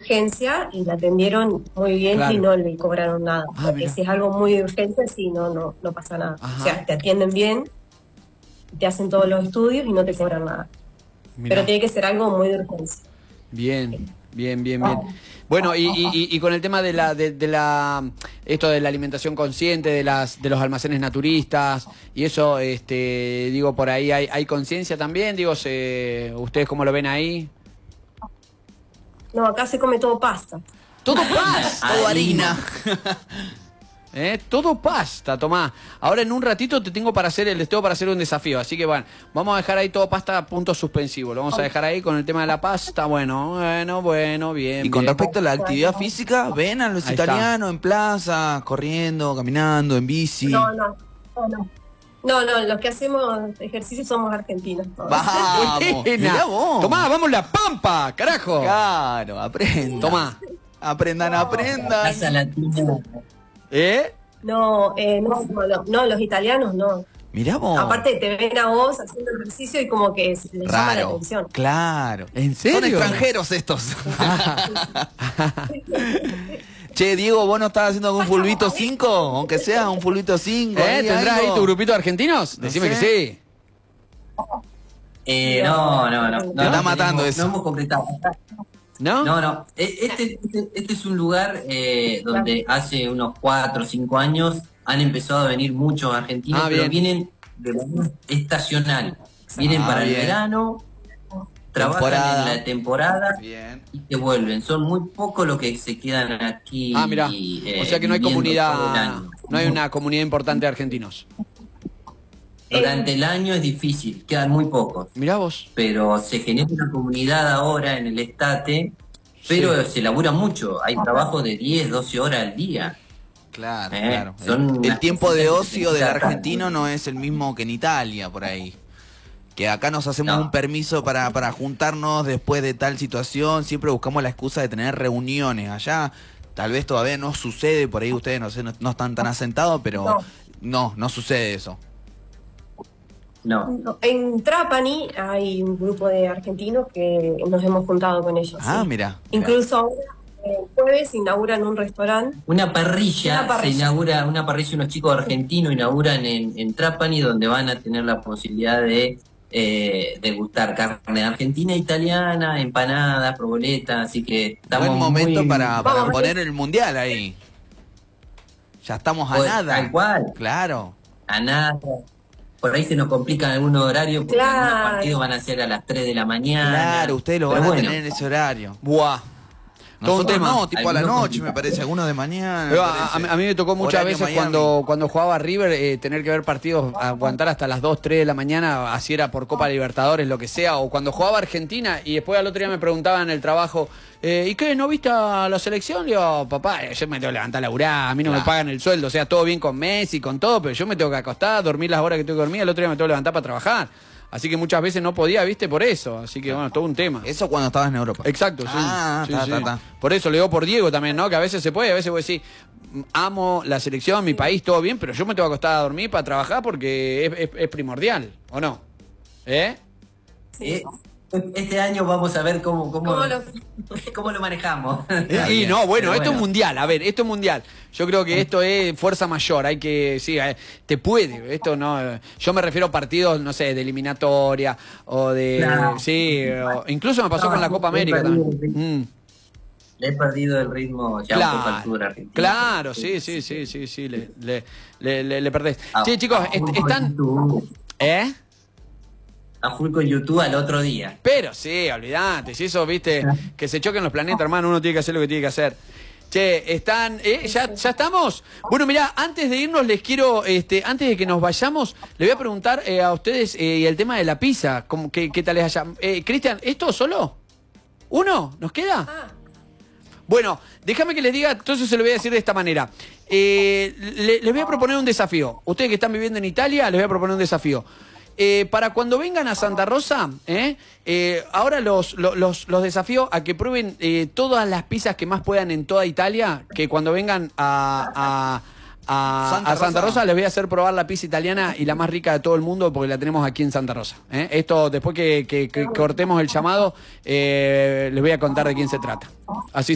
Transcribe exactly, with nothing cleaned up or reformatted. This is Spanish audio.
urgencia y la atendieron muy bien, claro, y no le cobraron nada. Ah, porque si es algo muy de urgencia, sí, no, no, no pasa nada. Ajá. O sea, te atienden bien, te hacen todos los estudios y no te cobran nada. Mirá. Pero tiene que ser algo muy de urgencia. Bien, bien, bien, bien. Bueno, y, y, y con el tema de la, de, de la, esto de la alimentación consciente, de las, de los almacenes naturistas, y eso, este, digo, por ahí hay, hay conciencia también, digo, se, ¿ustedes cómo lo ven ahí? No, acá se come todo pasta. Todo pasta, todo harina. ¿Eh? Todo pasta, Tomás. Ahora en un ratito te tengo para hacer el, les tengo para hacer un desafío, así que bueno, vamos a dejar ahí todo pasta a punto suspensivo. Lo vamos a dejar ahí con el tema de la pasta. Bueno, bueno, bueno, bien. Y con bien. respecto a la actividad física, ven a los Ahí italianos en plaza, corriendo, caminando, en bici. No, no, no, no. No, no, los que hacemos ejercicio somos argentinos todos. Vamos, mirá vos. Tomás, vamos la Pampa, carajo. Claro, aprendan. Tomás. Aprendan, aprendan. ¿Eh? No, eh, no, no, no, no, los italianos no. Mirá vos. Aparte te ven a vos haciendo ejercicio y como que les Raro, llama la atención. Claro. ¿En serio? Son extranjeros estos. Che, Diego, ¿vos no estás haciendo algún fulbito cinco? Aunque sea un fulbito cinco. ¿Eh? ¿Tendrás ahí tu grupito de argentinos? Decime sé. que sí. Eh, no, no, no. Te no, está no matando tenemos, eso. No hemos completado. ¿No? No, no. Este, este, este es un lugar eh, donde hace unos cuatro o cinco años han empezado a venir muchos argentinos, Ah, pero bien. vienen de manera estacional. Vienen Ah, para bien. el verano, trabajan Temporada. en la temporada Bien. y se vuelven. Son muy pocos los que se quedan aquí. Ah, mirá. eh, O sea que no hay viviendo todo el comunidad, año. no hay una comunidad importante de argentinos. Durante el año es difícil, quedan muy pocos. Mirá vos. Pero se genera una comunidad ahora en el estate, pero Sí. se labura mucho. Hay trabajo de diez, doce horas al día. Claro, Eh, claro. son El, el unas tiempo de cositas que ocio del necesitan. argentino no es el mismo que en Italia, por ahí. Que acá nos hacemos No. un permiso para, para juntarnos después de tal situación, siempre buscamos la excusa de tener reuniones. Allá tal vez todavía no sucede, por ahí ustedes no sé, no, no están tan asentados, pero No. no, no sucede eso. No. No, en Trapani hay un grupo de argentinos que nos hemos juntado con ellos. Ah, sí. mira. Incluso ahora, el jueves inauguran un restaurante. Una parrilla, Una parrilla. se inaugura, una parrilla, unos chicos argentinos inauguran en, en Trapani, donde van a tener la posibilidad de eh, degustar carne argentina, italiana, empanadas, proboletas, así que estamos Buen momento muy- para, para Vamos, poner el mundial ahí. Ya estamos a Pues, nada. tal cual. Claro. A nada. Por ahí se nos complican algunos horarios porque Claro. algunos partidos van a ser a las tres de la mañana. Claro, ustedes lo Pero van a bueno, tener en ese horario. Buah. Todo un Nosotros tema. no, tipo a la Algunos noche me complicados. parece, algunos de mañana. me Pero a, parece. a- a mí me tocó muchas Horario veces Miami. cuando, cuando jugaba River eh, tener que ver partidos, aguantar hasta las dos, tres de la mañana, así era por Copa Libertadores, lo que sea, o cuando jugaba Argentina y después al otro día me preguntaban en el trabajo, eh, ¿y qué, no viste a la selección? Le digo, papá, eh, yo me tengo que levantar a laburar, a mí no Claro. me pagan el sueldo, o sea, todo bien con Messi, con todo, pero yo me tengo que acostar, dormir las horas que tengo que dormir, el otro día me tengo que levantar para trabajar. Así que muchas veces no podía, viste, por eso, así que bueno, todo un tema. Eso cuando estabas en Europa. Exacto, sí. Ah, sí, ta, sí. ta, ta. Por eso le digo por Diego también, ¿no? Que a veces se puede, a veces vos decís, amo la selección, mi país, todo bien, pero yo me tengo que acostar a dormir para trabajar porque es, es- es primordial, ¿o no? ¿Eh? eh, este año vamos a ver cómo, cómo, ¿Cómo lo- cómo lo manejamos. Y no, bueno, Pero esto es bueno. mundial, a ver, esto es mundial. Yo creo que esto es fuerza mayor, hay que, sí, eh, te puede, esto no, eh, yo me refiero a partidos, no sé, de eliminatoria o de, Claro. sí, o- incluso me pasó No, con la Copa he América perdido también. el Mm. Le he perdido el ritmo ya un poco al Claro, fútbol argentino. claro, sí, sí, sí, sí, sí, le, le, le, le- le perdés. A- Sí, chicos, a est- full con están, YouTube. ¿eh? A full con YouTube al otro día. Pero sí, olvidate, si eso, viste, que se choquen los planetas, hermano, uno tiene que hacer lo que tiene que hacer. Che, están, ¿eh? ¿Ya, ya estamos? Bueno, mirá, antes de irnos les quiero, este, antes de que nos vayamos, le voy a preguntar eh, a ustedes eh, el tema de la pizza, ¿cómo, qué, qué tal es allá? Eh, Cristian, ¿esto solo? ¿Uno? ¿Nos queda? Ah, Bueno, déjame que les diga, entonces se lo voy a decir de esta manera. Eh, le- les voy a proponer un desafío. Ustedes que están viviendo en Italia, les voy a proponer un desafío. Eh, para cuando vengan a Santa Rosa, ¿eh? Eh, ahora los, los, los, los desafío a que prueben eh, todas las pizzas que más puedan en toda Italia, que cuando vengan a... a A Santa a Santa Rosa. Rosa les voy a hacer probar la pizza italiana y la más rica de todo el mundo porque la tenemos aquí en Santa Rosa. ¿eh? Esto, después que, que- que cortemos el llamado, eh, les voy a contar de quién se trata. Así